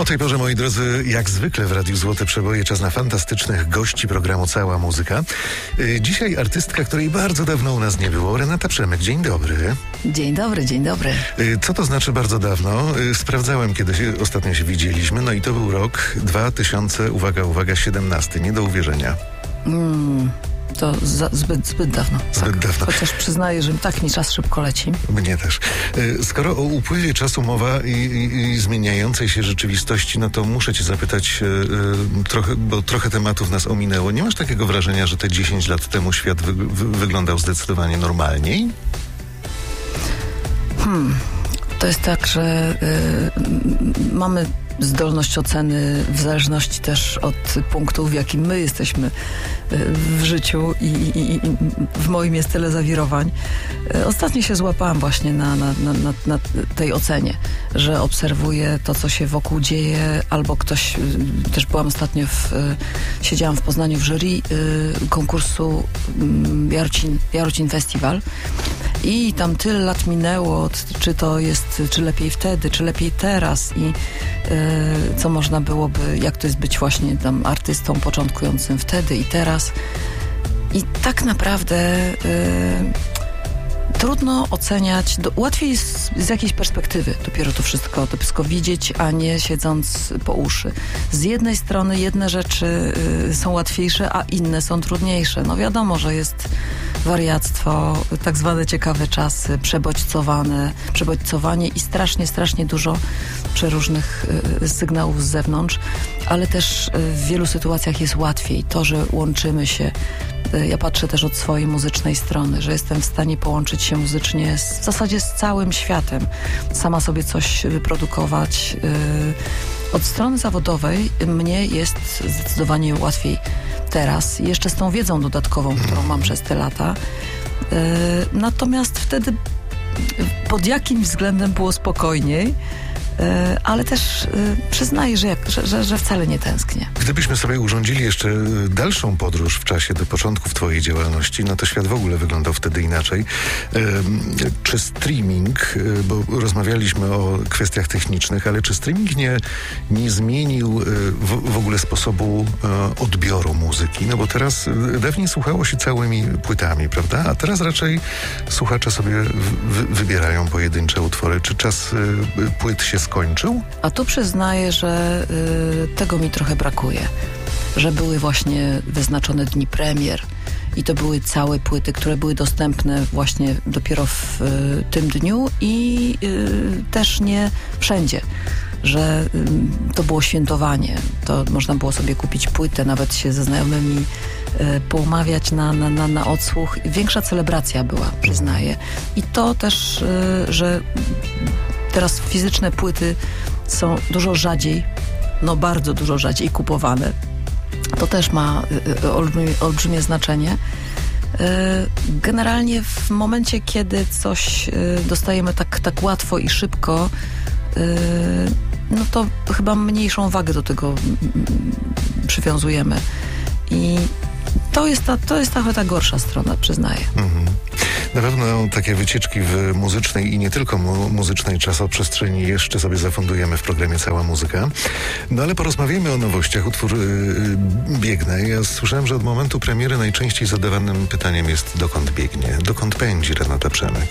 O tej porze, moi drodzy, jak zwykle w Radiu Złote Przeboje, czas na fantastycznych gości programu Cała Muzyka. Dzisiaj artystka, której bardzo dawno u nas nie było, Renata Przemek. Dzień dobry. Dzień dobry, dzień dobry. Co to znaczy bardzo dawno? Sprawdzałem, kiedy ostatnio się widzieliśmy, no i to był rok 2000, uwaga, 17. Nie do uwierzenia. To zbyt dawno. Zbyt dawno. Chociaż przyznaję, że tak mi czas szybko leci. Mnie też. Skoro o upływie czasu mowa i zmieniającej się rzeczywistości, no to muszę cię zapytać bo trochę tematów nas ominęło. Nie masz takiego wrażenia, że te 10 lat temu świat wyglądał zdecydowanie normalniej? To jest tak, że mamy zdolność oceny w zależności też od punktu, w jakim my jesteśmy w życiu i w moim jest tyle zawirowań. Ostatnio się złapałam właśnie na tej ocenie, że obserwuję to, co się wokół dzieje, albo ktoś, też byłam ostatnio siedziałam w Poznaniu w jury konkursu Jarocin Festival i tam tyle lat minęło, czy lepiej wtedy, czy lepiej teraz i co można byłoby, jak to jest być właśnie tam artystą początkującym wtedy i teraz. I tak naprawdę trudno oceniać, łatwiej jest z jakiejś perspektywy dopiero to wszystko widzieć, a nie siedząc po uszy. Z jednej strony jedne rzeczy są łatwiejsze, a inne są trudniejsze. No wiadomo, że jest wariactwo, tak zwane ciekawe czasy, przebodźcowanie i strasznie dużo przeróżnych sygnałów z zewnątrz, ale też w wielu sytuacjach jest łatwiej. To, że łączymy się, ja patrzę też od swojej muzycznej strony, że jestem w stanie połączyć się muzycznie w zasadzie z całym światem. Sama sobie coś wyprodukować. Od strony zawodowej mnie jest zdecydowanie łatwiej teraz. Jeszcze z tą wiedzą dodatkową, którą mam przez te lata. Natomiast wtedy pod jakimś względem było spokojniej, ale też przyznaję, że wcale nie tęsknię. Gdybyśmy sobie urządzili jeszcze dalszą podróż w czasie do początków twojej działalności, no to świat w ogóle wyglądał wtedy inaczej. Czy streaming, bo rozmawialiśmy o kwestiach technicznych, ale czy streaming nie zmienił w ogóle sposobu odbioru muzyki? No bo teraz dawniej słuchało się całymi płytami, prawda? A teraz raczej słuchacze sobie wybierają pojedyncze utwory. Czy czas płyt się skończył? A tu przyznaję, że tego mi trochę brakuje. Że były właśnie wyznaczone dni premier i to były całe płyty, które były dostępne właśnie dopiero w tym dniu i też nie wszędzie. Że to było świętowanie. To można było sobie kupić płytę, nawet się ze znajomymi poumawiać na odsłuch. Większa celebracja była, przyznaję. I to też, że teraz fizyczne płyty są dużo rzadziej, bardzo dużo rzadziej kupowane. To też ma olbrzymie znaczenie. Generalnie w momencie, kiedy coś dostajemy tak łatwo i szybko, no to chyba mniejszą wagę do tego przywiązujemy. I to jest ta gorsza strona, przyznaję. Na pewno takie wycieczki w muzycznej i nie tylko muzycznej czasoprzestrzeni jeszcze sobie zafundujemy w programie Cała Muzyka. No ale porozmawiajmy o nowościach. Utwór Biegnę. Ja słyszałem, że od momentu premiery najczęściej zadawanym pytaniem jest: dokąd biegnie? Dokąd pędzi Renata Przemek?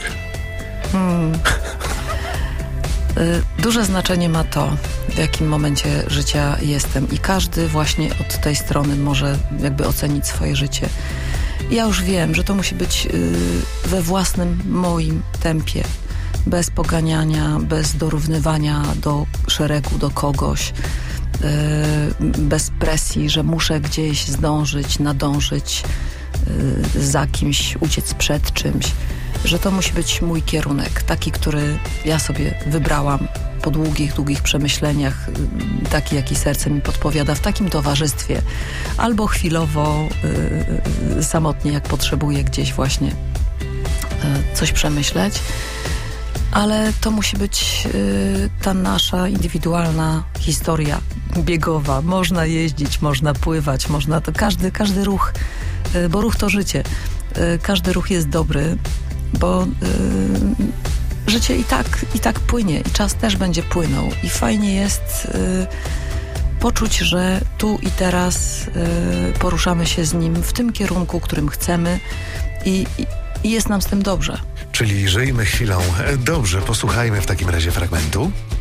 Duże znaczenie ma to, w jakim momencie życia jestem i każdy właśnie od tej strony może jakby ocenić swoje życie. Ja już wiem, że to musi być we własnym moim tempie, bez poganiania, bez dorównywania do szeregu, do kogoś, bez presji, że muszę gdzieś zdążyć, nadążyć, za kimś, uciec przed czymś, że to musi być mój kierunek, taki, który ja sobie wybrałam po długich przemyśleniach, taki, jaki serce mi podpowiada, w takim towarzystwie, albo chwilowo samotnie, jak potrzebuję gdzieś właśnie coś przemyśleć, ale to musi być ta nasza indywidualna historia biegowa. Można jeździć, można pływać, można to każdy ruch, bo ruch to życie. Każdy ruch jest dobry, bo życie i tak płynie i czas też będzie płynął i fajnie jest poczuć, że tu i teraz poruszamy się z nim w tym kierunku, którym chcemy i jest nam z tym dobrze. Czyli żyjmy chwilą dobrze. Posłuchajmy w takim razie fragmentu.